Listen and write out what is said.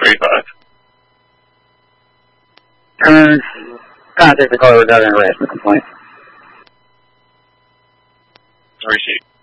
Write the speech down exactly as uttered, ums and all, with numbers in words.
thirty-five. Turn. Contact the caller regarding harassment complaint. Receipt.